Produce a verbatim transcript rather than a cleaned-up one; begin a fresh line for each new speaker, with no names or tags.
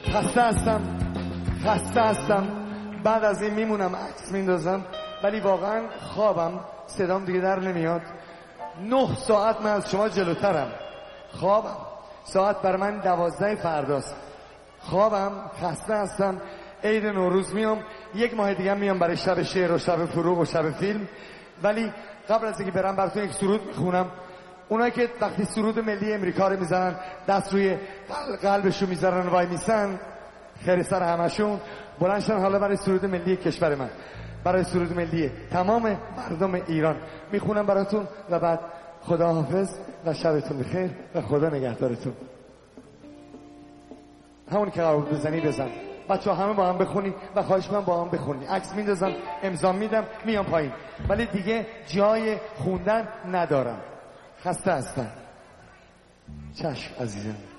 خسته هستم خسته هستم بعد از این میمونم عکس میندازم ولی واقعا خوابم صدام دیگه در نمیاد. نه ساعت من از شما جلوترم. خوابم ساعت بر من دوازده فرداست. خوابم خسته هستم. عید نوروز میام، یک ماه دیگه میام برای شب شعر و شب فروغ و شب فیلم. ولی قبل از اینکه برم براتون یک سرود میخونم. اونایی که وقتی سرود ملی امریکا رو میزنن دست روی قلبشون میذارن وای میسن، خیر سر همشون بلندشن حالا برای سرود ملی کشور من، برای سرود ملی تمام مردم ایران میخونم براتون و بعد خداحافظ و شبتون بخیر و خدا نگهدارتون. همون که قرار بزنی بزن. بچه ها همه با هم بخونی و خواهش من با هم بخونی. عکس میندازم، امضا میدم، میام پایین. ولی دیگه جای خوندن ندارم. خسته هستم. چشم عزیزم.